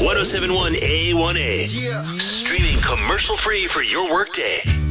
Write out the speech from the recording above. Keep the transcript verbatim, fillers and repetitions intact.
ten seventy-one A one A. Streaming commercial free for your workday.